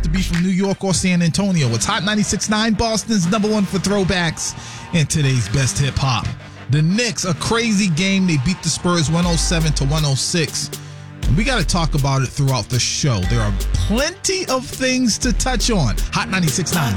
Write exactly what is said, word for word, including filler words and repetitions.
have to be from New York or San Antonio. It's Hot ninety-six point nine, Boston's number one for throwbacks and today's best hip hop. The Knicks, a crazy game. They beat the Spurs one oh seven to one oh six. We got to talk about it throughout the show. There are plenty of things to touch on. Hot ninety-six point nine.